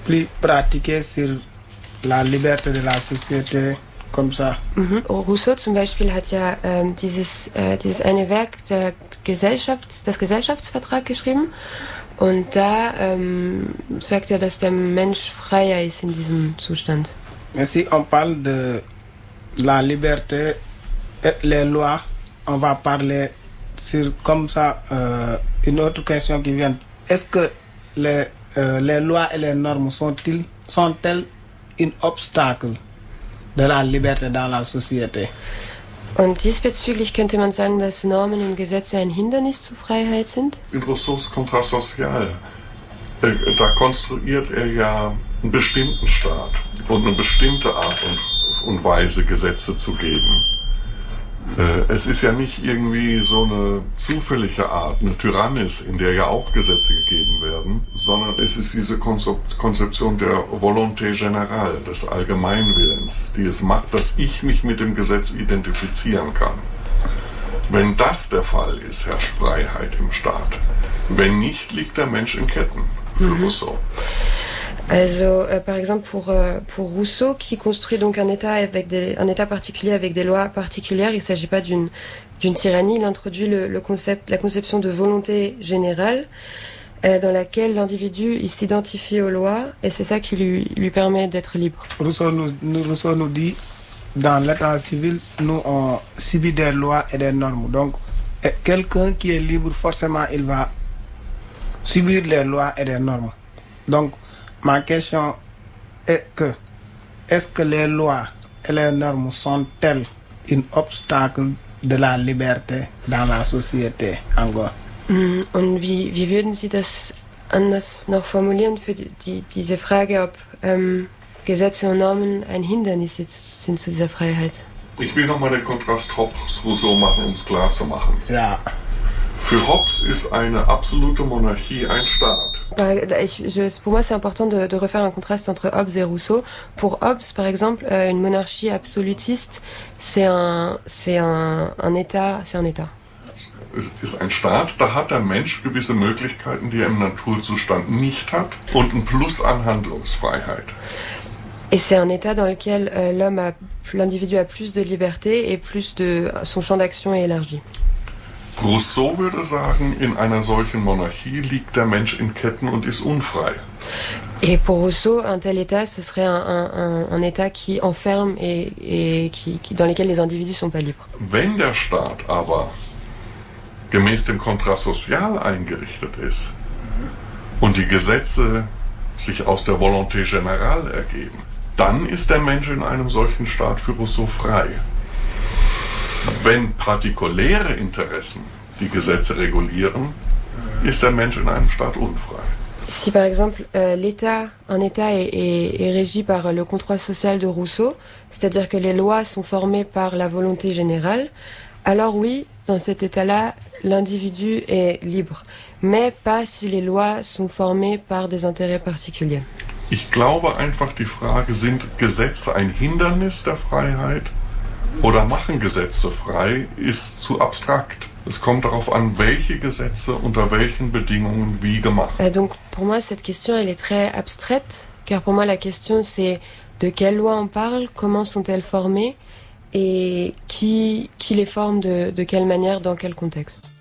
plus pratiqué sur la liberté de la société, comme ça. Rousseau zum Beispiel hat ja dieses eine Werk das Gesellschaftsvertrag geschrieben. Und da sagt er, dass der Mensch freier ist in diesem Zustand. Mais si on parle de la liberté et les lois, on va parler sur comme ça une autre question qui vient. Est-ce que les lois et les normes sont-elles un obstacle de la liberté dans la société? Und diesbezüglich könnte man sagen, dass Normen und Gesetze ein Hindernis zur Freiheit sind. In Rousseaus Contrat social, da konstruiert er ja einen bestimmten Staat und eine bestimmte Art und Weise, Gesetze zu geben. Es ist ja nicht irgendwie so eine zufällige Art, eine Tyrannis, in der ja auch Gesetze gegeben werden, sondern es ist diese Konzeption der Volonté générale, des Allgemeinwillens, die es macht, dass ich mich mit dem Gesetz identifizieren kann. Wenn das der Fall ist, herrscht Freiheit im Staat. Wenn nicht, liegt der Mensch in Ketten, für Rousseau. Also, par exemple, pour Rousseau, qui construit donc un État particulier avec des lois particulières, il ne s'agit pas d'une tyrannie. Il introduit la conception de volonté générale, dans laquelle l'individu il s'identifie aux lois, et c'est ça qui lui permet d'être libre. Rousseau nous dit, dans l'état civil, nous on subit des lois et des normes. Donc, quelqu'un qui est libre, forcément, il va subir les lois et les normes. Donc, ma question est que, est-ce que les lois et les normes sont-elles un obstacle de la Liberté dans la Société, Angor? Und wie würden Sie das anders noch formulieren für diese Frage, ob Gesetze und Normen ein Hindernis sind zu dieser Freiheit? Ich will nochmal den Kontrast Hobbes-Rousseau machen, um es klar zu machen. Ja. Für Hobbes ist eine absolute Monarchie ein Staat. Pour moi, c'est important de refaire un contraste entre Hobbes et Rousseau. Pour Hobbes, par exemple, une monarchie absolutiste, c'est un État. Es ist ein Staat, da hat der Mensch gewisse Möglichkeiten, die er im Naturzustand nicht hat, und ein Plus an Handlungsfreiheit. Et c'est un état dans lequel l'individu a plus de liberté et son champ d'action est élargi. Rousseau würde sagen, in einer solchen Monarchie liegt der Mensch in Ketten und ist unfrei. Et pour Rousseau, un tel état, ce serait un état qui enferme et dans lequel les individus sont pas libres. Wenn der Staat aber gemäß dem Contrat social eingerichtet ist und die Gesetze sich aus der Volonté générale ergeben, dann ist der Mensch in einem solchen Staat für Rousseau frei. Wenn partikuläre Interessen die Gesetze regulieren, ist der Mensch in einem Staat unfrei. Si par exemple un État est régi par le contrat social de Rousseau, c'est-à-dire que les lois sont formées par la volonté générale, alors oui, dans cet état-là, l'individu est libre, mais pas si les lois sont formées par des intérêts particuliers. Ich glaube einfach, die Frage, sind Gesetze ein Hindernis der Freiheit oder machen Gesetze frei, ist zu abstrakt. Es kommt darauf an, welche Gesetze unter welchen Bedingungen wie gemacht. Donc pour moi cette question elle est très abstraite, car pour moi la question c'est de quelles lois on parle, comment sont-elles formées et qui les forme de quelle manière, dans quel contexte.